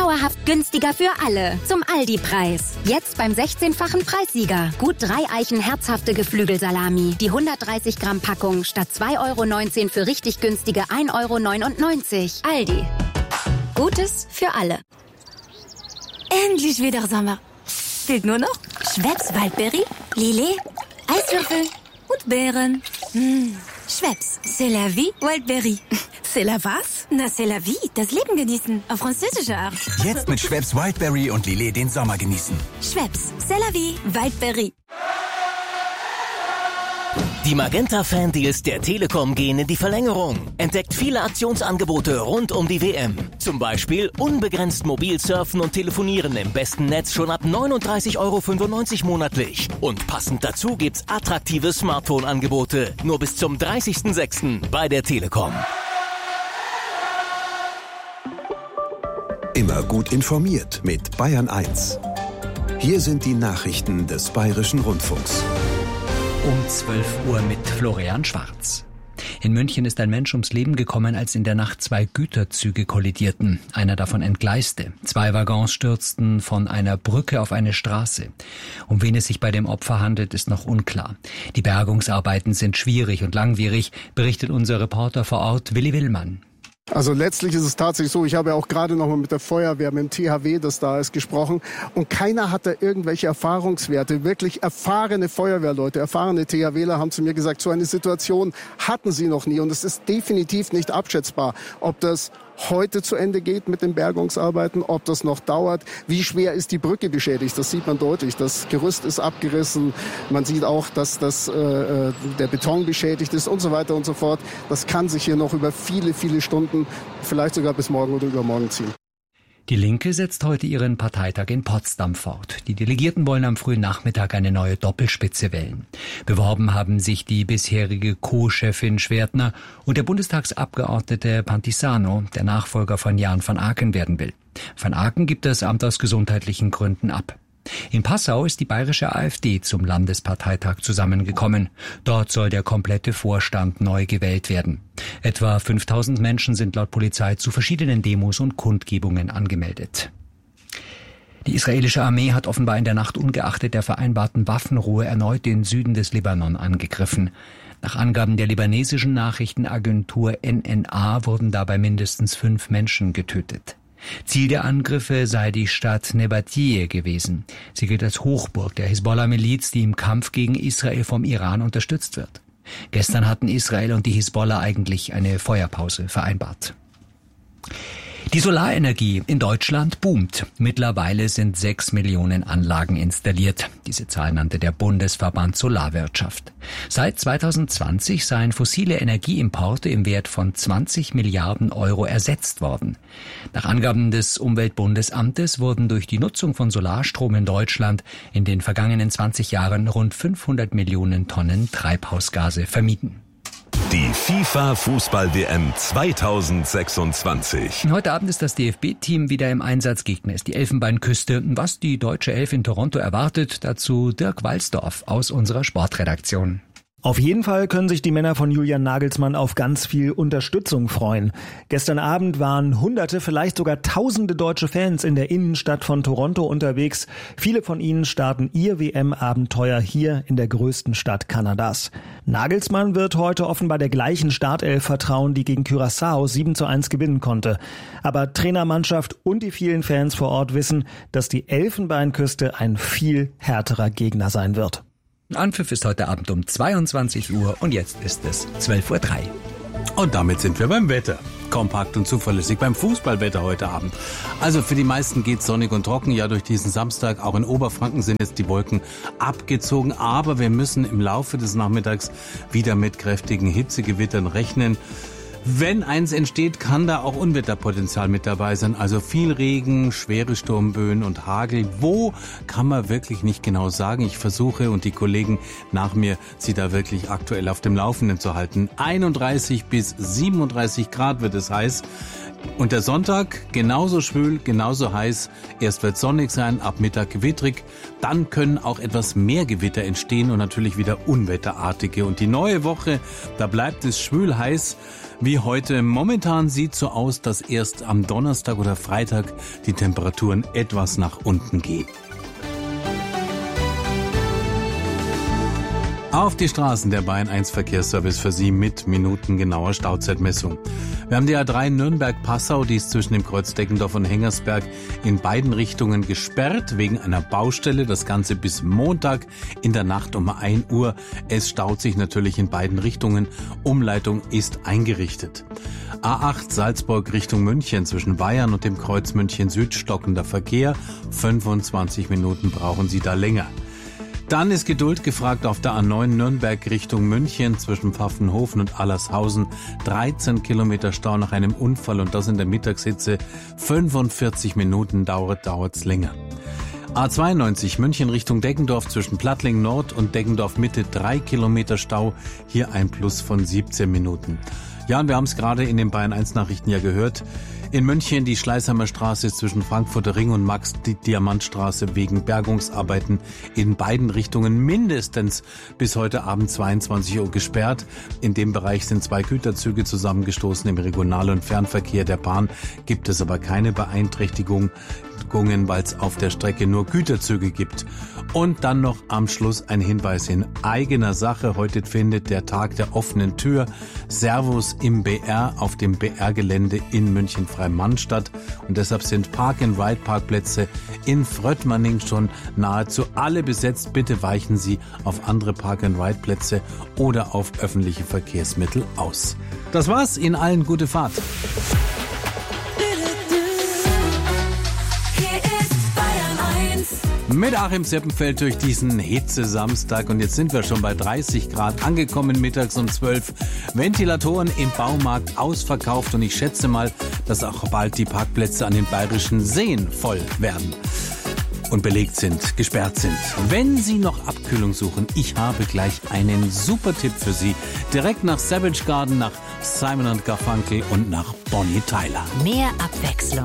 dauerhaft günstiger für alle. Zum Aldi-Preis. Jetzt beim 16-fachen Preissieger. Gut 3 Eichen herzhafte Geflügelsalami. Die 130 Gramm Packung statt 2,19 € für richtig günstige 1,99 €. Aldi. Gutes für alle. Endlich wieder Sommer. Fehlt nur noch Schweppes Waldberry, Lillet, Eiswürfel und Beeren. Schweppes, c'est la vie, Waldberry. C'est la was? Na, c'est la vie, das Leben genießen, auf französische Art. Jetzt mit Schweppes Wildberry und Lillet den Sommer genießen. Schweppes, c'est la vie, Waldberry. Die Magenta-Fan-Deals der Telekom gehen in die Verlängerung. Entdeckt viele Aktionsangebote rund um die WM. Zum Beispiel unbegrenzt mobil surfen und telefonieren im besten Netz schon ab 39,95 € monatlich. Und passend dazu gibt's attraktive Smartphone-Angebote. Nur bis zum 30.06. bei der Telekom. Immer gut informiert mit Bayern 1. Hier sind die Nachrichten des Bayerischen Rundfunks. Um 12 Uhr mit Florian Schwarz. In München ist ein Mensch ums Leben gekommen, als in der Nacht 2 Güterzüge kollidierten. Einer davon entgleiste. 2 Waggons stürzten von einer Brücke auf eine Straße. Um wen es sich bei dem Opfer handelt, ist noch unklar. Die Bergungsarbeiten sind schwierig und langwierig, berichtet unser Reporter vor Ort Willi Willmann. Also letztlich ist es tatsächlich so, ich habe ja auch gerade noch mal mit der Feuerwehr, mit dem THW, das da ist, gesprochen. Und keiner hat da irgendwelche Erfahrungswerte. Wirklich erfahrene Feuerwehrleute, erfahrene THWler haben zu mir gesagt, so eine Situation hatten sie noch nie. Und es ist definitiv nicht abschätzbar, ob das heute zu Ende geht mit den Bergungsarbeiten, ob das noch dauert. Wie schwer ist die Brücke beschädigt? Das sieht man deutlich. Das Gerüst ist abgerissen. Man sieht auch, dass der Beton beschädigt ist und so weiter und so fort. Das kann sich hier noch über viele, viele Stunden, vielleicht sogar bis morgen oder übermorgen ziehen. Die Linke setzt heute ihren Parteitag in Potsdam fort. Die Delegierten wollen am frühen Nachmittag eine neue Doppelspitze wählen. Beworben haben sich die bisherige Co-Chefin Schwertner und der Bundestagsabgeordnete Pantisano, der Nachfolger von Jan van Aken werden will. Van Aken gibt das Amt aus gesundheitlichen Gründen ab. In Passau ist die bayerische AfD zum Landesparteitag zusammengekommen. Dort soll der komplette Vorstand neu gewählt werden. Etwa 5000 Menschen sind laut Polizei zu verschiedenen Demos und Kundgebungen angemeldet. Die israelische Armee hat offenbar in der Nacht ungeachtet der vereinbarten Waffenruhe erneut den Süden des Libanon angegriffen. Nach Angaben der libanesischen Nachrichtenagentur NNA wurden dabei mindestens 5 Menschen getötet. Ziel der Angriffe sei die Stadt Nebatiyeh gewesen. Sie gilt als Hochburg der Hisbollah-Miliz, die im Kampf gegen Israel vom Iran unterstützt wird. Gestern hatten Israel und die Hisbollah eigentlich eine Feuerpause vereinbart. Die Solarenergie in Deutschland boomt. Mittlerweile sind 6 Millionen Anlagen installiert. Diese Zahl nannte der Bundesverband Solarwirtschaft. Seit 2020 seien fossile Energieimporte im Wert von 20 Milliarden € ersetzt worden. Nach Angaben des Umweltbundesamtes wurden durch die Nutzung von Solarstrom in Deutschland in den vergangenen 20 Jahren rund 500 Millionen Tonnen Treibhausgase vermieden. Die FIFA-Fußball-WM 2026. Heute Abend ist das DFB-Team wieder im Einsatz. Gegner ist die Elfenbeinküste. Was die deutsche Elf in Toronto erwartet, dazu Dirk Walsdorf aus unserer Sportredaktion. Auf jeden Fall können sich die Männer von Julian Nagelsmann auf ganz viel Unterstützung freuen. Gestern Abend waren Hunderte, vielleicht sogar Tausende deutsche Fans in der Innenstadt von Toronto unterwegs. Viele von ihnen starten ihr WM-Abenteuer hier in der größten Stadt Kanadas. Nagelsmann wird heute offenbar der gleichen Startelf vertrauen, die gegen Curaçao 7:1 gewinnen konnte. Aber Trainermannschaft und die vielen Fans vor Ort wissen, dass die Elfenbeinküste ein viel härterer Gegner sein wird. Anpfiff ist heute Abend um 22 Uhr und jetzt ist es 12:03 Uhr. Und damit sind wir beim Wetter. Kompakt und zuverlässig beim Fußballwetter heute Abend. Also für die meisten geht's sonnig und trocken. Ja, durch diesen Samstag, auch in Oberfranken sind jetzt die Wolken abgezogen. Aber wir müssen im Laufe des Nachmittags wieder mit kräftigen Hitzegewittern rechnen. Wenn eins entsteht, kann da auch Unwetterpotenzial mit dabei sein. Also viel Regen, schwere Sturmböen und Hagel. Wo, kann man wirklich nicht genau sagen. Ich versuche und die Kollegen nach mir, sie da wirklich aktuell auf dem Laufenden zu halten. 31 bis 37 Grad wird es heiß. Und der Sonntag genauso schwül, genauso heiß. Erst wird sonnig sein, ab Mittag gewittrig. Dann können auch etwas mehr Gewitter entstehen und natürlich wieder unwetterartige. Und die neue Woche, da bleibt es schwül heiß. wie heute. Momentan sieht so aus, dass erst am Donnerstag oder Freitag die Temperaturen etwas nach unten gehen. Auf die Straßen der Bayern 1 Verkehrsservice für Sie mit minutengenauer Stauzeitmessung. Wir haben die A3 Nürnberg-Passau, die ist zwischen dem Kreuz Deggendorf und Hengersberg in beiden Richtungen gesperrt wegen einer Baustelle. Das Ganze bis Montag in der Nacht um 1 Uhr. Es staut sich natürlich in beiden Richtungen. Umleitung ist eingerichtet. A8 Salzburg Richtung München zwischen Bayern und dem Kreuz München Süd stockender Verkehr. 25 Minuten brauchen Sie da länger. Dann ist Geduld gefragt auf der A9 Nürnberg Richtung München zwischen Pfaffenhofen und Allershausen. 13 Kilometer Stau nach einem Unfall und das in der Mittagshitze. 45 Minuten dauert's länger. A92 München Richtung Deggendorf zwischen Plattling Nord und Deggendorf Mitte 3 Kilometer Stau. Hier ein Plus von 17 Minuten. Ja, und wir haben es gerade in den Bayern 1 Nachrichten ja gehört. In München die Schleißheimer Straße zwischen Frankfurter Ring und Max-Diamant-Straße wegen Bergungsarbeiten in beiden Richtungen mindestens bis heute Abend 22 Uhr gesperrt. In dem Bereich sind 2 Güterzüge zusammengestoßen. Im Regional- und Fernverkehr der Bahn gibt es aber keine Beeinträchtigungen, weil es auf der Strecke nur Güterzüge gibt. Und dann noch am Schluss ein Hinweis in eigener Sache. Heute findet der Tag der offenen Tür Servus im BR auf dem BR-Gelände in München-Freimannn statt. Und deshalb sind Park-and-Ride-Parkplätze in Fröttmanning schon nahezu alle besetzt. Bitte weichen Sie auf andere Park-and-Ride-Plätze oder auf öffentliche Verkehrsmittel aus. Das war's. Ihnen allen gute Fahrt. Mit Achim Seppenfeld durch diesen Hitze-Samstag und jetzt sind wir schon bei 30 Grad angekommen, mittags um 12. Ventilatoren im Baumarkt ausverkauft und ich schätze mal, dass auch bald die Parkplätze an den bayerischen Seen voll werden und belegt sind, gesperrt sind. Wenn Sie noch Abkühlung suchen, ich habe gleich einen super Tipp für Sie. Direkt nach Savage Garden, nach Simon & Garfunkel und nach Bonnie Tyler. Mehr Abwechslung